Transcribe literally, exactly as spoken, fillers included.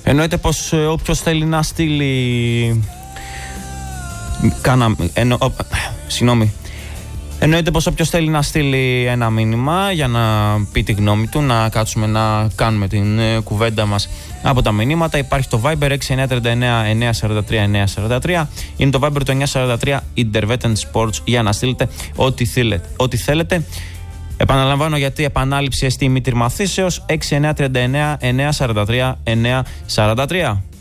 Εννοείται πως όποιος θέλει να στείλει. Κάνα. Εννο... Συγγνώμη. Εννοείται πως όποιος θέλει να στείλει ένα μήνυμα για να πει τη γνώμη του, να κάτσουμε να κάνουμε την κουβέντα μας από τα μηνύματα, υπάρχει το Viber έξι εννιά τρία εννιά εννιά τέσσερα τρία εννιά τέσσερα τρία, είναι το Viber το εννιά τέσσερα τρία Intervetent Sports για να στείλετε ό,τι θέλετε. Ό,τι θέλετε. Επαναλαμβάνω, γιατί επανάληψη εστί μη τυρμαθήσεως έξι εννιά τρία εννιά εννιά τέσσερα τρία εννιά τέσσερα τρία.